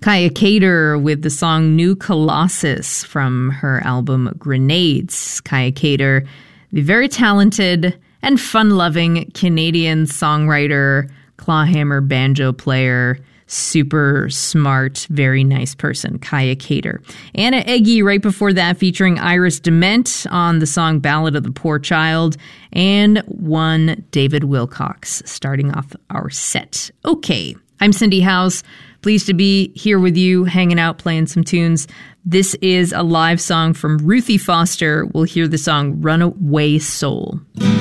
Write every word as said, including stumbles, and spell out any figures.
Kaya Cater with the song New Colossus from her album Grenades. Kaya Cater, the very talented and fun-loving Canadian songwriter, clawhammer banjo player, super smart, very nice person, Kaya Cater. Anna Eggy right before that, featuring Iris Dement on the song Ballad of the Poor Child, and one David Wilcox starting off our set. Okay, I'm Cindy House. Pleased to be here with you, hanging out, playing some tunes. This is a live song from Ruthie Foster. We'll hear the song Runaway Soul.